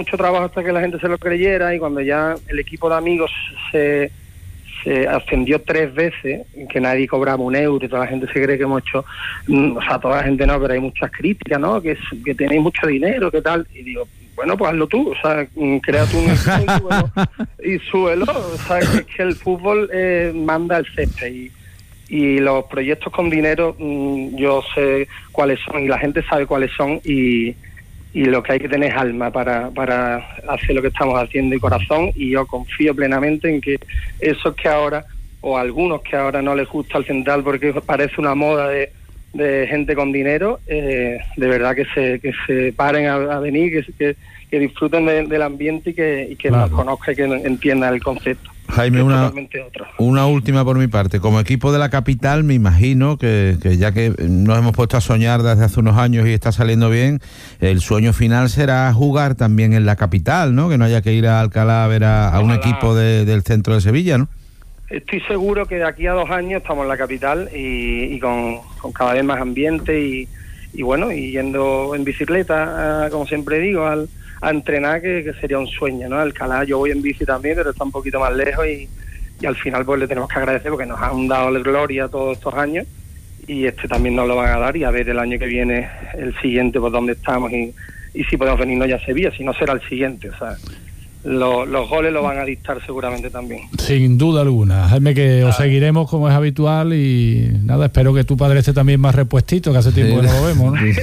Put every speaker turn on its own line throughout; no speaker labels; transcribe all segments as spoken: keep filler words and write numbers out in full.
mucho trabajo hasta que la gente se lo creyera, y cuando ya el equipo de amigos se, se ascendió tres veces, que nadie cobraba un euro y toda la gente se cree que hemos hecho, mm, o sea, toda la gente no, pero hay muchas críticas, ¿no? Que, que tenéis mucho dinero, ¿qué tal? Y digo, bueno, pues hazlo tú, o sea, crea tú un equipo y súbelo, y súbelo, o sea, que es que el fútbol eh, manda el césped, y, y los proyectos con dinero mmm, yo sé cuáles son y la gente sabe cuáles son, y y lo que hay que tener es alma para, para hacer lo que estamos haciendo, y corazón, y yo confío plenamente en que esos que ahora, o algunos que ahora no les gusta el Central porque parece una moda de, de gente con dinero, eh, de verdad que se que se paren a, a venir, que, que, que disfruten de, del ambiente y que, y que claro. nos conozcan y que entiendan el concepto.
Jaime, una, una última por mi parte. Como equipo de la capital, me imagino que, que ya que nos hemos puesto a soñar desde hace unos años y está saliendo bien, el sueño final será jugar también en la capital, ¿no? Que no haya que ir a Alcalá a ver a, a un equipo de, del centro de Sevilla, ¿no?
Estoy seguro que de aquí a dos años estamos en la capital y, y con, con cada vez más ambiente y, y bueno, y yendo en bicicleta, como siempre digo, al a entrenar, que, que sería un sueño, ¿no? Alcalá, yo voy en bici también, pero está un poquito más lejos, y, y al final pues le tenemos que agradecer porque nos han dado la gloria todos estos años, y este también nos lo van a dar, y a ver el año que viene, el siguiente, pues dónde estamos, y, y si podemos venirnos ya a Sevilla, si no será el siguiente, o sea, lo, los goles lo van a dictar seguramente también.
Sin duda alguna, Jaime, que claro. os seguiremos como es habitual, y nada, espero que tu padre esté también más repuestito, que hace tiempo sí. que no lo vemos, ¿no?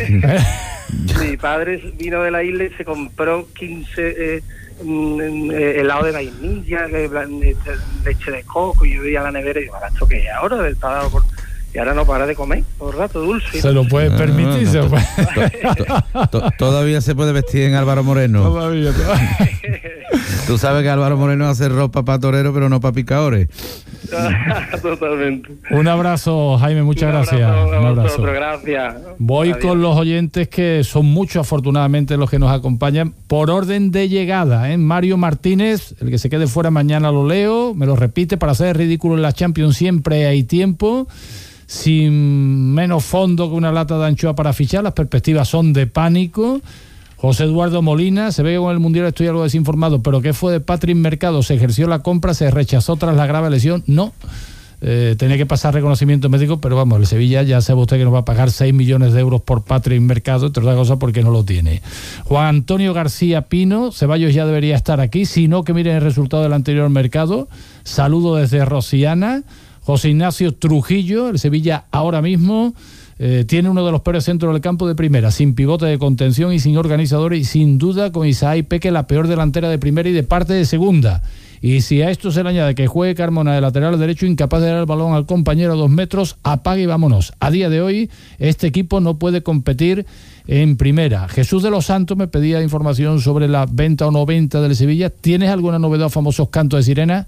Mi padre vino de la isla y se compró quince eh, mm, eh, helado de vainilla, eh, leche de coco, y yo veía la nevera y digo, ¿esto qué es ahora? Del parado por... Y ahora no para de comer todo el rato dulce.
Se lo puede permitir. No, no,
no, to, to, todavía se puede vestir en Álvaro Moreno.
Todavía, todavía.
Tú sabes que Álvaro Moreno hace ropa para torero, pero no para picadores.
Totalmente.
Un abrazo, Jaime, muchas
un
gracias.
Abrazo,
un abrazo.
Vosotros, gracias.
Voy
Adiós.
con los oyentes, que son muchos afortunadamente los que nos acompañan. Por orden de llegada, ¿eh? Mario Martínez, el que se quede fuera mañana lo leo, me lo repite: para hacer ridículo en la Champions siempre hay tiempo. Sin menos fondo que una lata de anchoa para fichar, las perspectivas son de pánico. José Eduardo Molina, se ve que con el Mundial estoy algo desinformado, pero ¿qué fue de Patrick Mercado? ¿Se ejerció la compra? ¿Se rechazó tras la grave lesión? No, eh, tenía que pasar reconocimiento médico, pero vamos, el Sevilla ya sabe usted que nos va a pagar seis millones de euros por Patrick Mercado, entre otras cosas porque no lo tiene. Juan Antonio García Pino, Ceballos ya debería estar aquí, si no que miren el resultado del anterior mercado. Saludo desde Rosiana. José Ignacio Trujillo, el Sevilla ahora mismo eh, tiene uno de los peores centros del campo de primera, sin pivote de contención y sin organizadores, y sin duda con Isaac Peque la peor delantera de primera y de parte de segunda. Y si a esto se le añade que juegue Carmona de lateral derecho, incapaz de dar el balón al compañero a dos metros, apague y vámonos. A día de hoy este equipo no puede competir en primera. Jesús de los Santos me pedía información sobre la venta o no venta del Sevilla. ¿Tienes alguna novedad, famosos cantos de sirena?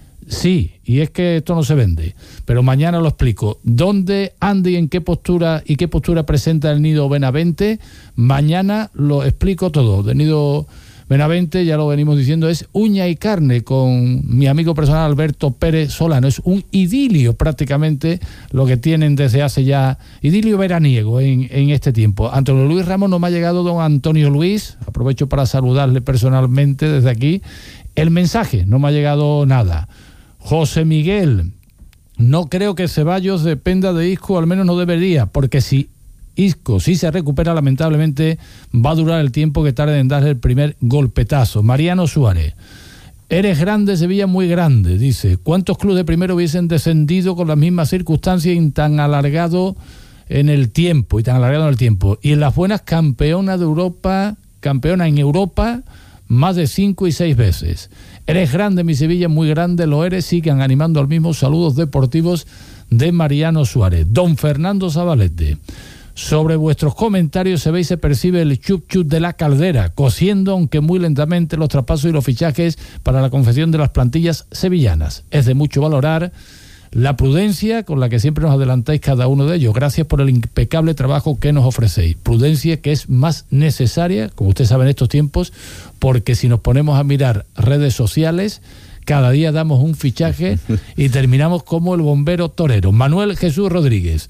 Sí, y es que esto no se vende, pero mañana lo explico. ¿Dónde anda y en qué postura y qué postura presenta el Nido Benavente? Mañana lo explico todo. Del Nido Benavente, ya lo venimos diciendo, es uña y carne con mi amigo personal Alberto Pérez Solano. Es un idilio prácticamente lo que tienen desde hace ya, idilio veraniego en, en este tiempo. Antonio Luis Ramos, no me ha llegado don Antonio Luis, aprovecho para saludarle personalmente desde aquí. El mensaje, no me ha llegado nada. José Miguel, no creo que Ceballos dependa de Isco, al menos no debería, porque si Isco, si se recupera, lamentablemente va a durar el tiempo que tarde en darle el primer golpetazo. Mariano Suárez, eres grande, Sevilla muy grande, dice. ¿Cuántos clubes de primero hubiesen descendido con las mismas circunstancias y tan alargado en el tiempo, y tan alargado en el tiempo? Y en las buenas, campeona de Europa, campeona en Europa, más de cinco y seis veces. Eres grande, mi Sevilla, muy grande, lo eres. Sigan animando al mismo. Saludos deportivos de Mariano Suárez. Don Fernando Zabalete, sobre vuestros comentarios se ve y se percibe el chup chup de la caldera, cociendo, aunque muy lentamente, los traspasos y los fichajes para la confección de las plantillas sevillanas. Es de mucho valorar la prudencia con la que siempre nos adelantáis cada uno de ellos. Gracias por el impecable trabajo que nos ofrecéis. Prudencia que es más necesaria, como usted sabe, en estos tiempos, porque si nos ponemos a mirar redes sociales, cada día damos un fichaje y terminamos como el bombero torero. Manuel Jesús Rodríguez,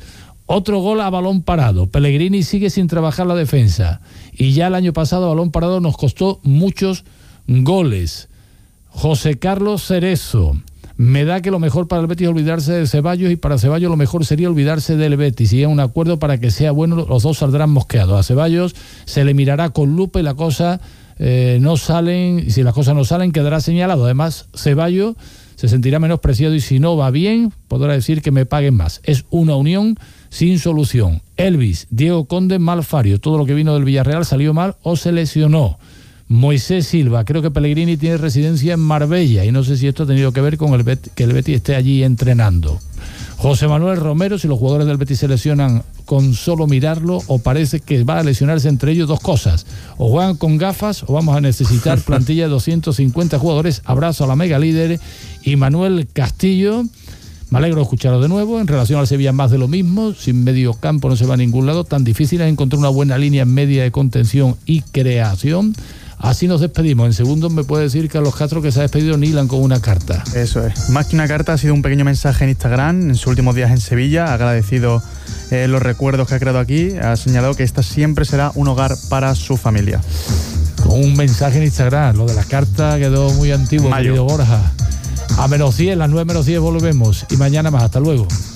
Otro gol a balón parado. Pellegrini sigue sin trabajar la defensa. Y ya el año pasado a balón parado nos costó muchos goles. José Carlos Cerezo. Me da que lo mejor para el Betis es olvidarse de Ceballos y para Ceballos lo mejor sería olvidarse del Betis. Y hay un acuerdo para que sea bueno, los dos saldrán mosqueados. A Ceballos se le mirará con lupa y la cosa eh, no salen, y si las cosas no salen quedará señalado. Además, Ceballos se sentirá menospreciado y si no va bien, podrá decir que me paguen más. Es una unión sin solución. Elvis, Diego Conde, Malfario. Todo lo que vino del Villarreal salió mal o se lesionó. Moisés Silva, creo que Pellegrini tiene residencia en Marbella y no sé si esto ha tenido que ver con el Bet- que el Betis esté allí entrenando. José Manuel Romero, si los jugadores del Betis se lesionan con solo mirarlo o parece que va a lesionarse entre ellos, dos cosas: o juegan con gafas o vamos a necesitar plantilla de doscientos cincuenta jugadores. Abrazo a la mega líder. Y Manuel Castillo, me alegro de escucharlo de nuevo. En relación al Sevilla, más de lo mismo. Sin medio campo no se va a ningún lado. Tan difícil es encontrar una buena línea en media de contención y creación. Así nos despedimos. En segundos me puede decir Carlos Castro que se ha despedido Nilan con una carta.
Eso es. Más que una carta, ha sido un pequeño mensaje en Instagram en sus últimos días en Sevilla. Ha agradecido eh, los recuerdos que ha creado aquí. Ha señalado que esta siempre será un hogar para su familia.
Con un mensaje en Instagram. Lo de la carta quedó muy antiguo, querido Borja. A menos diez, las nueve menos diez volvemos. Y mañana más. Hasta luego.